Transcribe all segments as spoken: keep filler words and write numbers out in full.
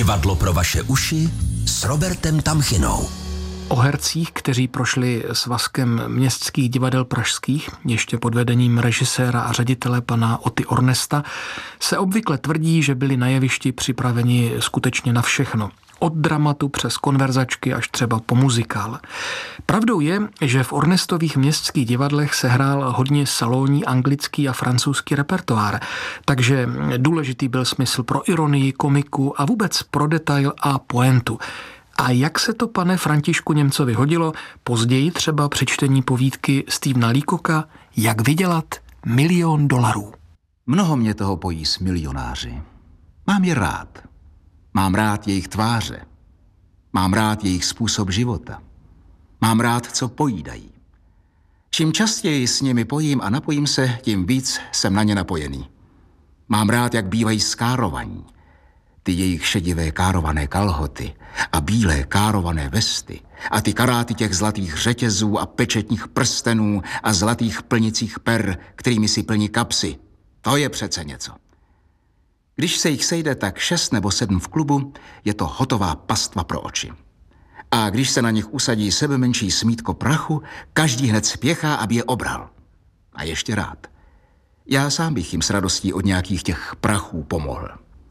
Divadlo pro vaše uši s Robertem Tamchinou. O hercích, kteří prošli svazkem městských divadel pražských, ještě pod vedením režiséra a ředitele pana Oty Ornesta, se obvykle tvrdí, že byli na jevišti připraveni skutečně na všechno. Od dramatu přes konverzačky až třeba po muzikál. Pravdou je, že v Ornestových městských divadlech se hrál hodně salonní anglický a francouzský repertoár, takže důležitý byl smysl pro ironii, komiku a vůbec pro detail a pointu. A jak se to, pane Františku Němcovi, hodilo později třeba při čtení povídky Stephena Leacocka Jak vydělat milion dolarů? Mnoho mě toho pojí s milionáři. Mám je rád. Mám rád jejich tváře. Mám rád jejich způsob života. Mám rád, co pojídají. Čím častěji s nimi pojím a napojím se, tím víc jsem na ně napojený. Mám rád, jak bývají skárovaní. Ty jejich šedivé kárované kalhoty a bílé kárované vesty a ty karáty těch zlatých řetězů a pečetních prstenů a zlatých plnicích per, kterými si plní kapsy. To je přece něco. Když se jich sejde tak šest nebo sedm v klubu, je to hotová pastva pro oči. A když se na nich usadí sebemenší smítko prachu, každý hned spěchá, aby je obral. A ještě rád. Já sám bych jim s radostí od nějakých těch prachů pomohl.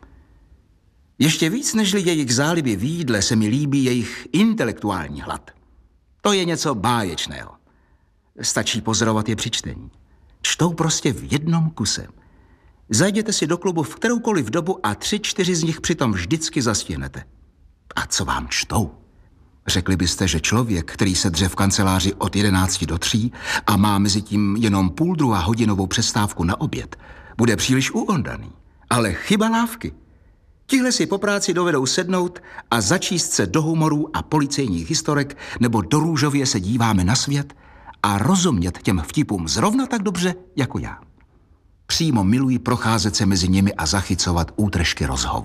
Ještě víc nežli jejich záliby v jídle se mi líbí jejich intelektuální hlad. To je něco báječného. Stačí pozorovat je při čtení. Čtou prostě v jednom kuse. Zajděte si do klubu v kteroukoliv dobu a tři, čtyři z nich přitom vždycky zastihnete. A co vám čtou? Řekli byste, že člověk, který se dře v kanceláři od jedenácti do tří a má mezi tím jenom půl druhá hodinovou přestávku na oběd, bude příliš uondaný. Ale chyba lávky. Tihle si po práci dovedou sednout a začíst se do humorů a policejních historek, nebo do růžově se díváme na svět a rozumět těm vtipům zrovna tak dobře jako já. Přímo miluji procházet se mezi nimi a zachycovat útržky rozhovorů.